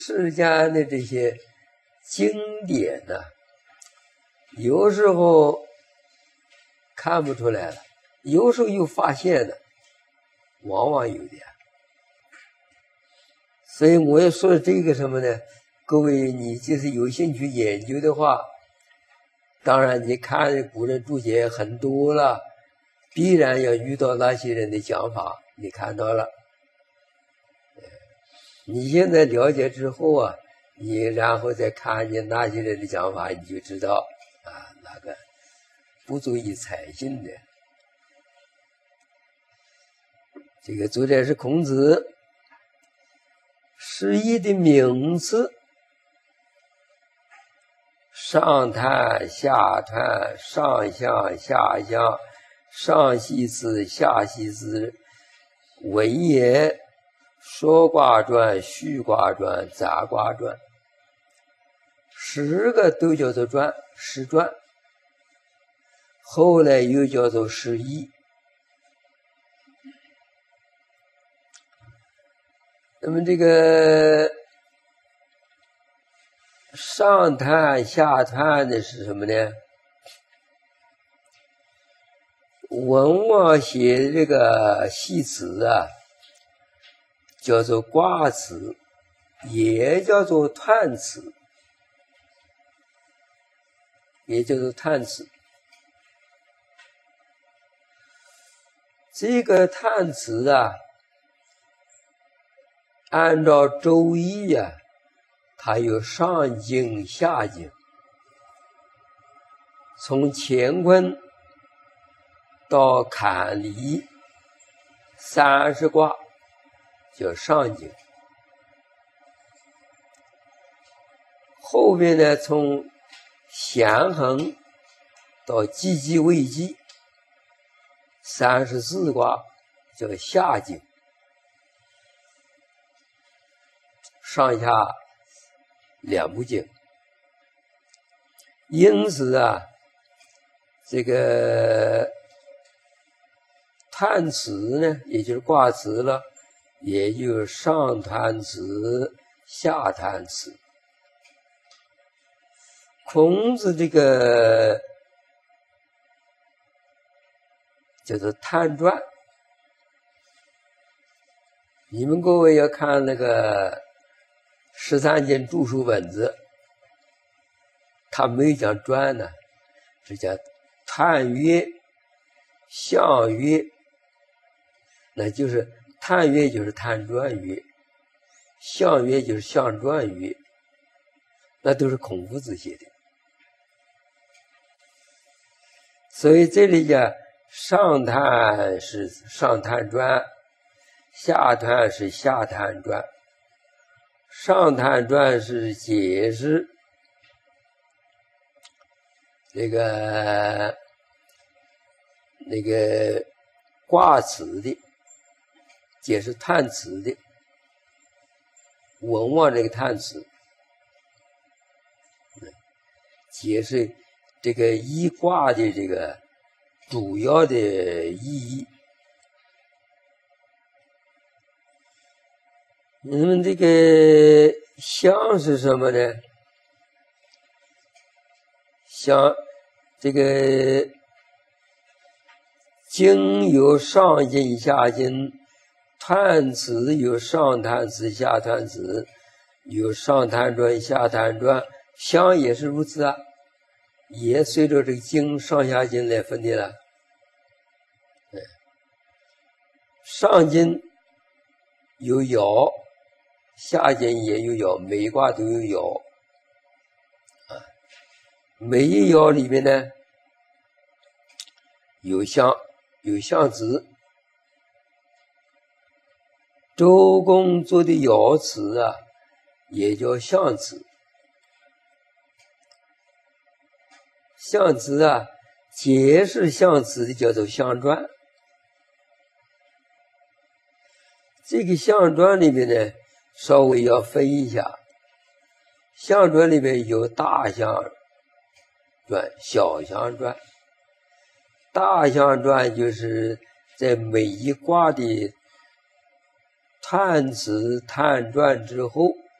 世间的这些经典呢，有时候看不出来了，有时候又发现了，往往有点。所以我也说这个什么呢？各位，你就是有兴趣研究的话，当然你看古人注解很多了，必然要遇到那些人的讲法，你看到了。你现在了解之后啊，你然后再看见那些人的讲法，你就知道啊，那个不足以采信的。这个昨天是孔子释义的名词，上叹下叹，上象下象，上系辞下系辞，文言说卦传、序卦传、杂卦传，10个都叫做传，释传，后来又叫做释义。那么这个上叹下叹的是什么呢？文王写的这个系辞啊，叫做卦辞，也叫做叹辞，也叫做叹辞。这个叹辞啊，按照周易啊，它有上经下经，从乾坤到坎离30卦叫上经，后面呢从咸恒到济济未济34卦叫下经，上下2部经。因此啊，这个叹辞呢，也就是卦辞了，也就是上叹辞下叹辞。孔子这个叫做叹传，你们各位要看那个13经注疏本子，他没有讲传呢，是讲叹曰、象曰，那就是叹曰就是叹传曰，象曰就是象传曰，那都是孔夫子写的。所以这里讲上叹是上叹传，下叹是下叹传。上叹传是解释那个卦辞的，解释叹辞的，文王这个叹辞，解释这个一卦的这个主要的意义。那么这个象是什么呢？象这个经有上经下经，叹辞有上叹辞下叹辞，有上叹传下叹传，象也是如此啊，也随着这个经上下经来分的了。上经有爻，下经也有爻，每一卦都有爻啊。每一爻里面呢，有象，有象辞。周公做的爻辞啊，也叫象辞。象辞啊，解释象辞的叫做象传。这个象传里面呢，稍微要分一下，象传里面有大象传、小象传。大象传就是在每一卦的叹辞、叹传之后，